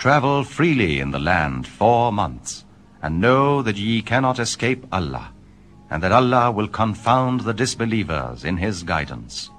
travel freely in the land 4 months, and know that ye cannot escape Allah, and that Allah will confound the disbelievers in his guidance.